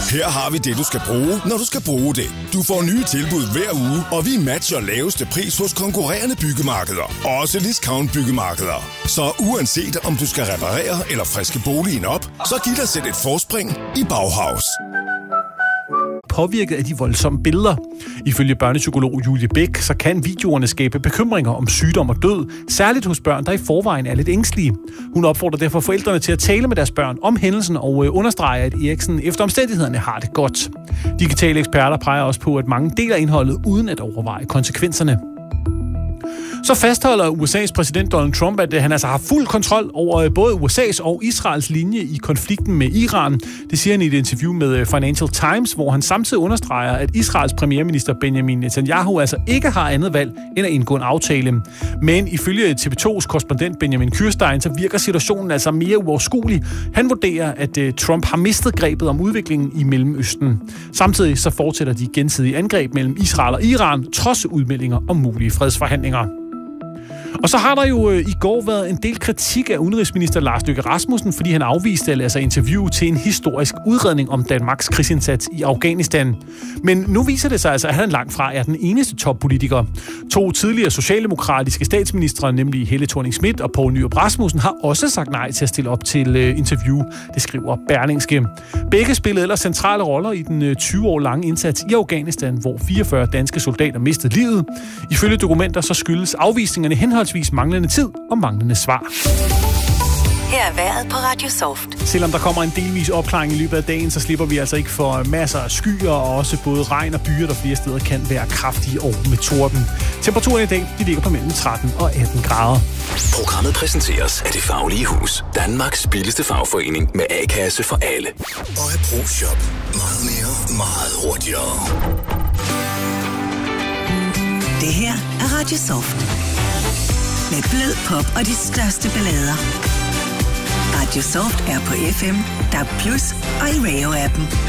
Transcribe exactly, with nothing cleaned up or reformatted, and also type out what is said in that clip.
Her har vi det, du skal bruge, når du skal bruge det. Du får nye tilbud hver uge, og vi matcher laveste pris hos konkurrerende byggemarkeder. Også discount byggemarkeder. Så uanset om du skal reparere eller friske boligen op, så giv dig selv et forspring i Bauhaus. Påvirket af de voldsomme billeder. Ifølge børnepsykolog Julie Bæk, så kan videoerne skabe bekymringer om sygdom og død, særligt hos børn, der i forvejen er lidt ængstelige. Hun opfordrer derfor forældrene til at tale med deres børn om hændelsen og understreger, at Eriksen efter omstændighederne har det godt. Digitale eksperter peger også på, at mange deler indholdet uden at overveje konsekvenserne. Så fastholder U S A's præsident Donald Trump, at han altså har fuld kontrol over både U S A's og Israels linje i konflikten med Iran. Det siger han i et interview med Financial Times, hvor han samtidig understreger, at Israels premierminister Benjamin Netanyahu altså ikke har andet valg end at indgå en aftale. Men ifølge T V to's korrespondent Benjamin Kürstein, så virker situationen altså mere uoverskuelig. Han vurderer, at Trump har mistet grebet om udviklingen i Mellemøsten. Samtidig så fortsætter de gensidige angreb mellem Israel og Iran, trods udmeldinger om mulige fredsforhandlinger. Og så har der jo øh, i går været en del kritik af udenrigsminister Lars Løkke Rasmussen, fordi han afviste at lade sig interviewe til en historisk udredning om Danmarks krigsindsats i Afghanistan. Men nu viser det sig altså, at han langt fra er den eneste toppolitiker. To tidligere socialdemokratiske statsministre, nemlig Helle Thorning-Schmidt og Poul Nyrup Rasmussen, har også sagt nej til at stille op til øh, interview, det skriver Berlingske. Begge spillede ellers centrale roller i den øh, tyve år lange indsats i Afghanistan, hvor fireogfyrre danske soldater mistede livet. Ifølge dokumenter så skyldes afvisningerne henholdsvis manglende tid og manglende svar. Her er vejret på Radio Soft. Selvom der kommer en delvis opklaring i løbet af dagen, så slipper vi altså ikke for masser af skyer og også både regn og byer, der flere steder kan være kraftige og med torden. Temperaturen i dag de ligger på mellem tretten og atten grader. Programmet præsenteres af Det Faglige Hus. Danmarks billigste fagforening med A-kasse for alle. Og et ProShop. Meget mere, meget hurtigere. Det her er Radio Soft. Med blød pop og de største ballader. Radio Soft er på F M, D A B plus og i Radio-appen.